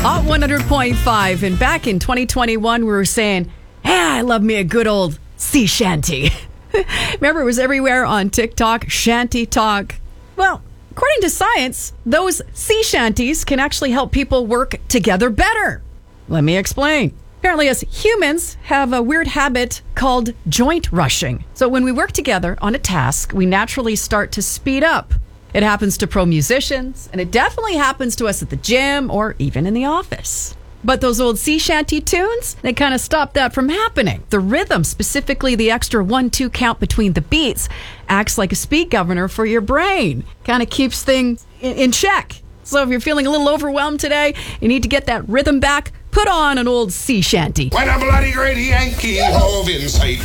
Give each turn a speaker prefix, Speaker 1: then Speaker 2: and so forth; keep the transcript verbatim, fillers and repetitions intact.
Speaker 1: Hot one hundred point five. And back in twenty twenty-one, we were saying, hey, I love me a good old sea shanty. Remember, it was everywhere on TikTok, shanty talk. Well, according to science, those sea shanties can actually help people work together better. Let me explain. Apparently, us humans have a weird habit called joint rushing. So when we work together on a task, we naturally start to speed up. It happens to pro musicians, and it definitely happens to us at the gym or even in the office. But those old sea shanty tunes, they kind of stop that from happening. The rhythm, specifically the extra one-two count between the beats, acts like a speed governor for your brain. Kind of keeps things in, in check. So if you're feeling a little overwhelmed today, you need to get that rhythm back, put on an old sea shanty.
Speaker 2: When a bloody great Yankee hove in sight.